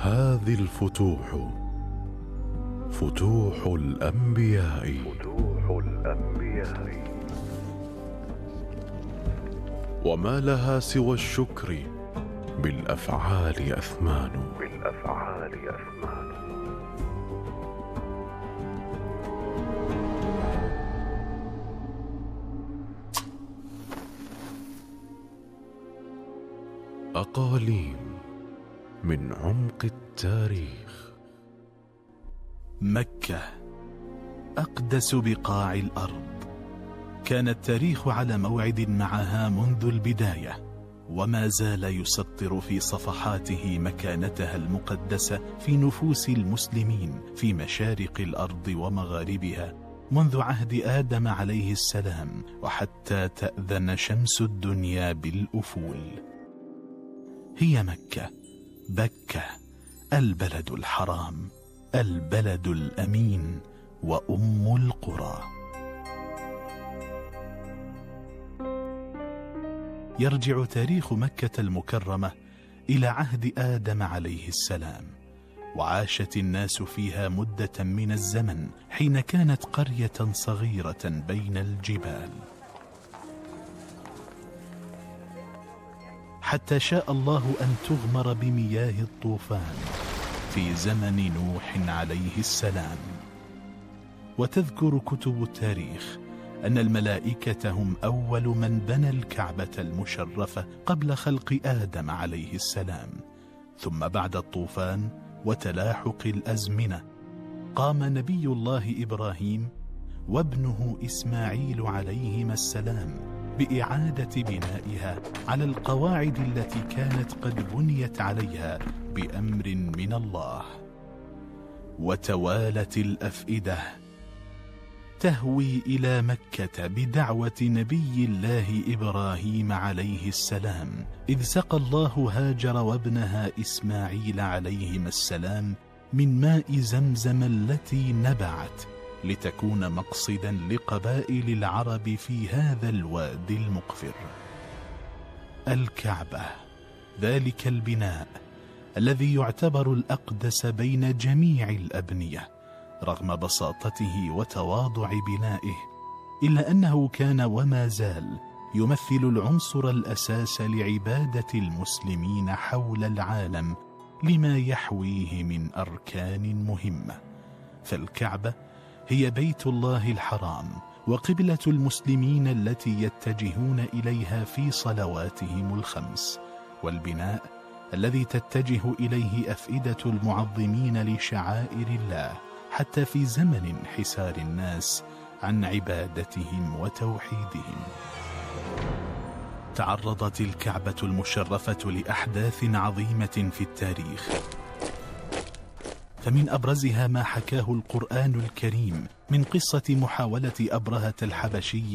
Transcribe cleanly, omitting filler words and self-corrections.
هذه الفتوح فتوح الأنبياء وما لها سوى الشكر بالأفعال أثمان أقاليم من عمق التاريخ. مكة أقدس بقاع الأرض، كان التاريخ على موعد معها منذ البداية، وما زال يسطر في صفحاته مكانتها المقدسة في نفوس المسلمين في مشارق الأرض ومغاربها منذ عهد آدم عليه السلام، وحتى تأذن شمس الدنيا بالأفول. هي مكة، بكة، البلد الحرام، البلد الأمين، وأم القرى. يرجع تاريخ مكة المكرمة إلى عهد آدم عليه السلام، وعاشت الناس فيها مدة من الزمن حين كانت قرية صغيرة بين الجبال، حتى شاء الله أن تغمر بمياه الطوفان في زمن نوح عليه السلام. وتذكر كتب التاريخ أن الملائكة هم أول من بنى الكعبة المشرفة قبل خلق آدم عليه السلام، ثم بعد الطوفان وتلاحق الأزمنة قام نبي الله إبراهيم وابنه إسماعيل عليهما السلام بإعادة بنائها على القواعد التي كانت قد بنيت عليها بأمر من الله. وتوالت الأفئدة تهوي إلى مكة بدعوة نبي الله إبراهيم عليه السلام، إذ سقى الله هاجر وابنها إسماعيل عليهما السلام من ماء زمزم التي نبعت لتكون مقصدا لقبائل العرب في هذا الوادي المقفر. الكعبة، ذلك البناء الذي يعتبر الأقدس بين جميع الأبنية رغم بساطته وتواضع بنائه، إلا أنه كان وما زال يمثل العنصر الأساس لعبادة المسلمين حول العالم لما يحويه من أركان مهمة. فالكعبة هي بيت الله الحرام وقبلة المسلمين التي يتجهون إليها في صلواتهم الخمس، والبناء الذي تتجه إليه أفئدة المعظمين لشعائر الله حتى في زمن انحسار الناس عن عبادتهم وتوحيدهم. تعرضت الكعبة المشرفة لأحداث عظيمة في التاريخ، فمن أبرزها ما حكاه القرآن الكريم من قصة محاولة أبرهة الحبشي